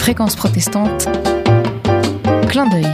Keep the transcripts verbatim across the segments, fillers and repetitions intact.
Fréquence protestante, clin d'œil.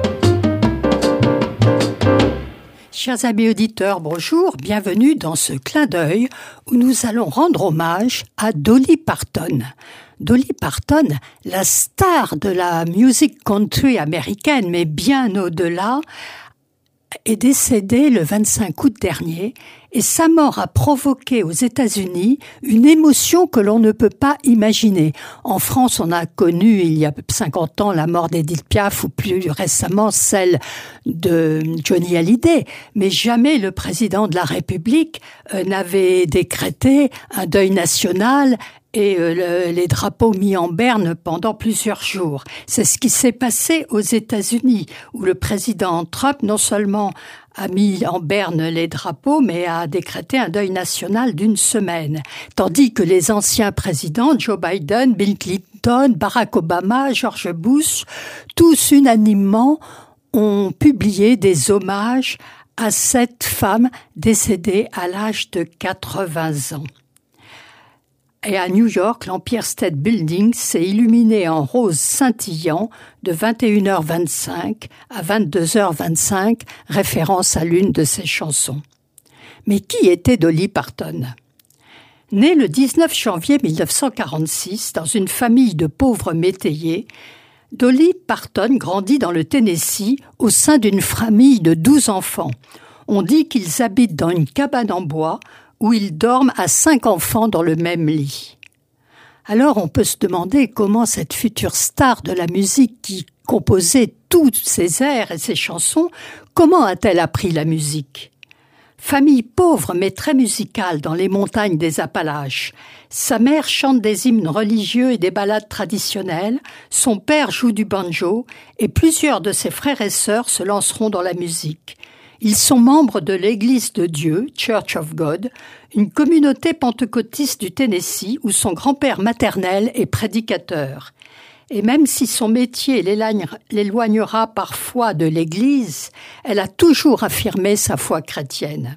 Chers amis auditeurs, bonjour, bienvenue dans ce clin d'œil où nous allons rendre hommage à Dolly Parton. Dolly Parton, la star de la music country américaine, mais bien au-delà, est décédée le vingt-cinq août dernier et sa mort a provoqué aux États-Unis une émotion que l'on ne peut pas imaginer. En France, on a connu il y a cinquante ans la mort d'Édith Piaf ou plus récemment celle de Johnny Hallyday, mais jamais le président de la République euh, n'avait décrété un deuil national et euh, le, les drapeaux mis en berne pendant plusieurs jours. C'est ce qui s'est passé aux États-Unis, où le président Trump non seulement a mis en berne les drapeaux, mais a décrété un deuil national d'une semaine. Tandis que les anciens présidents, Joe Biden, Bill Clinton, Barack Obama, George Bush, tous unanimement ont publié des hommages à cette femme décédée à l'âge de quatre-vingts ans. Et à New York, l'Empire State Building s'est illuminé en rose scintillant de vingt et une heures vingt-cinq à vingt-deux heures vingt-cinq, référence à l'une de ses chansons. Mais qui était Dolly Parton ? Née le dix-neuf janvier mille neuf cent quarante-six dans une famille de pauvres métayers, Dolly Parton grandit dans le Tennessee au sein d'une famille de douze enfants. On dit qu'ils habitent dans une cabane en bois où ils dorment à cinq enfants dans le même lit. Alors on peut se demander comment cette future star de la musique qui composait tous ses airs et ses chansons, comment a-t-elle appris la musique ? Famille pauvre mais très musicale dans les montagnes des Appalaches. Sa mère chante des hymnes religieux et des ballades traditionnelles, son père joue du banjo et plusieurs de ses frères et sœurs se lanceront dans la musique. Ils sont membres de l'Église de Dieu, Church of God, une communauté pentecôtiste du Tennessee où son grand-père maternel est prédicateur. Et même si son métier l'éloignera parfois de l'Église, elle a toujours affirmé sa foi chrétienne.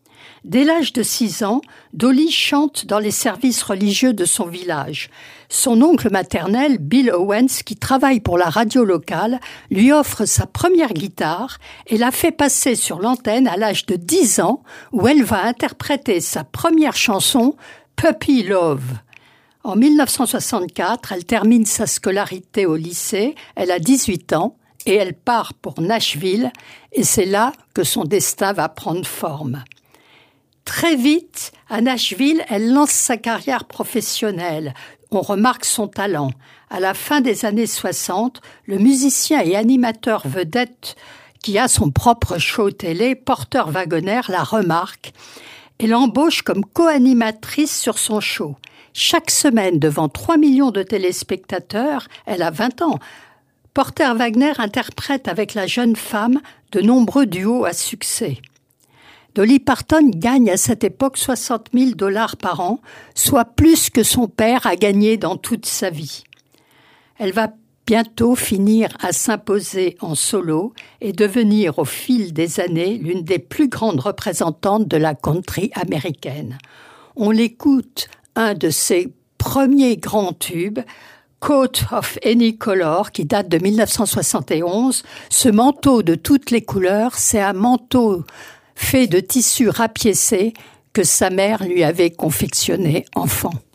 Dès l'âge de six ans, Dolly chante dans les services religieux de son village. Son oncle maternel, Bill Owens, qui travaille pour la radio locale, lui offre sa première guitare et la fait passer sur l'antenne à l'âge de dix ans, où elle va interpréter sa première chanson, Puppy Love. En mille neuf cent soixante-quatre, elle termine sa scolarité au lycée, elle a dix-huit ans, et elle part pour Nashville, et c'est là que son destin va prendre forme. Très vite, à Nashville, elle lance sa carrière professionnelle. On remarque son talent. À la fin des années soixante, le musicien et animateur vedette qui a son propre show télé, Porter Wagoner, la remarque et l'embauche comme co-animatrice sur son show. Chaque semaine, devant trois millions de téléspectateurs, elle a vingt ans, Porter Wagoner interprète avec la jeune femme de nombreux duos à succès. Dolly Parton gagne à cette époque soixante mille dollars par an, soit plus que son père a gagné dans toute sa vie. Elle va bientôt finir à s'imposer en solo et devenir au fil des années l'une des plus grandes représentantes de la country américaine. On l'écoute, un de ses premiers grands tubes, Coat of Any Color, qui date de mille neuf cent soixante et onze. Ce manteau de toutes les couleurs, c'est un manteau fait de tissu rapiécé que sa mère lui avait confectionné enfant.